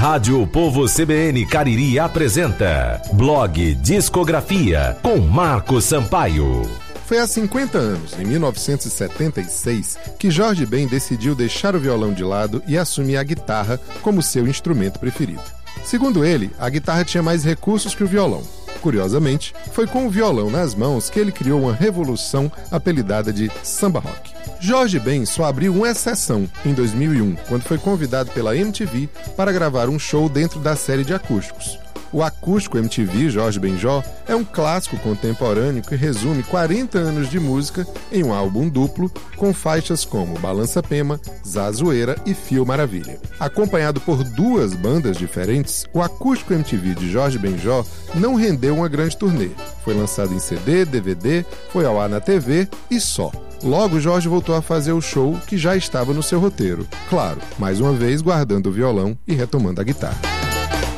Rádio Povo CBN Cariri apresenta Blog Discografia com Marcos Sampaio. Foi há 50 anos, em 1976, que Jorge Ben decidiu deixar o violão de lado e assumir a guitarra como seu instrumento preferido. Segundo ele, a guitarra tinha mais recursos que o violão. Curiosamente, foi com o violão nas mãos que ele criou uma revolução apelidada de samba rock. Jorge Ben só abriu uma exceção em 2001, quando foi convidado pela MTV para gravar um show dentro da série de acústicos. O acústico MTV Jorge Benjó é um clássico contemporâneo que resume 40 anos de música em um álbum duplo com faixas como Balança Pema, Zazoeira e Fio Maravilha. Acompanhado por duas bandas diferentes, o acústico MTV de Jorge Benjó não rendeu uma grande turnê. Foi lançado em CD, DVD, foi ao ar na TV e só. Logo, Jorge voltou a fazer o show que já estava no seu roteiro. Claro, mais uma vez guardando o violão e retomando a guitarra.